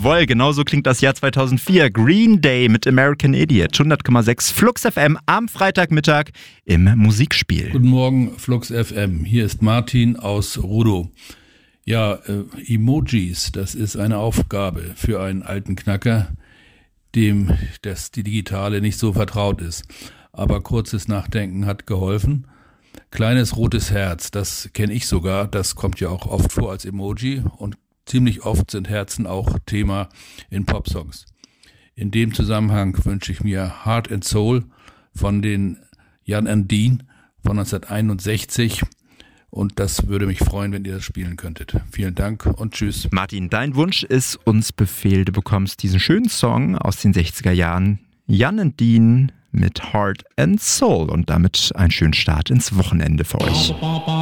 Jawohl, genauso klingt das Jahr 2004. Green Day mit American Idiot. 100,6 Flux FM am Freitagmittag im Musikspiel. Guten Morgen, Flux FM. Hier ist Martin aus Rudow. Ja, Emojis, das ist eine Aufgabe für einen alten Knacker, dem das die Digitale nicht so vertraut ist. Aber kurzes Nachdenken hat geholfen. Kleines rotes Herz, das kenne ich sogar, das kommt ja auch oft vor als Emoji und ziemlich oft sind Herzen auch Thema in Popsongs. In dem Zusammenhang wünsche ich mir Heart and Soul von den Jan and Dean von 1961 und das würde mich freuen, wenn ihr das spielen könntet. Vielen Dank und tschüss. Martin, dein Wunsch ist uns Befehl. Du bekommst diesen schönen Song aus den 60er Jahren. Jan and Dean mit Heart and Soul und damit einen schönen Start ins Wochenende für euch.